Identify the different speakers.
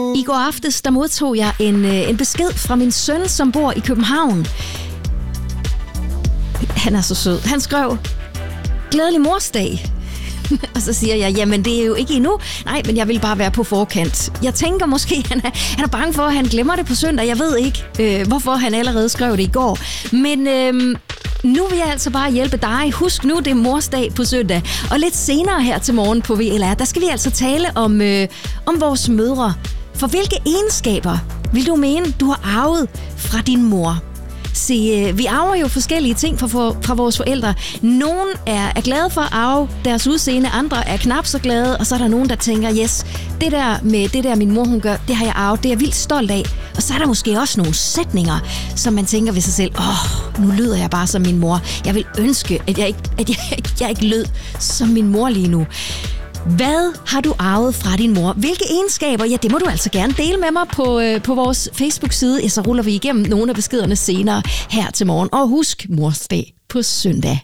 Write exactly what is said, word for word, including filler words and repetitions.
Speaker 1: I går aftes, der modtog jeg en, en besked fra min søn, som bor i København. Han er så sød. Han skrev, glædelig morsdag. Og så siger jeg, jamen det er jo ikke endnu. Nej, men jeg vil bare være på forkant. Jeg tænker måske, han er, han er bange for, at han glemmer det på søndag. Jeg ved ikke, øh, hvorfor han allerede skrev det i går. Men øh, nu vil jeg altså bare hjælpe dig. Husk nu, det er morsdag på søndag. Og lidt senere her til morgen på V L R, der skal vi altså tale om, øh, om vores mødre. For hvilke egenskaber vil du mene, du har arvet fra din mor? Se, vi arver jo forskellige ting fra, fra vores forældre. Nogen er, er glade for at arve deres udseende, andre er knap så glade, og så er der nogen, der tænker, yes, det der med det der, min mor hun gør, det har jeg arvet, det er jeg vildt stolt af. Og så er der måske også nogle sætninger, som man tænker ved sig selv, åh, oh, nu lyder jeg bare som min mor. Jeg vil ønske, at jeg ikke, at jeg, jeg ikke lød som min mor lige nu. Hvad har du arvet fra din mor? Hvilke egenskaber? Ja, det må du altså gerne dele med mig på, øh, på vores Facebook-side. Ja, så ruller vi igennem nogle af beskederne senere her til morgen. Og husk, morsdag på søndag.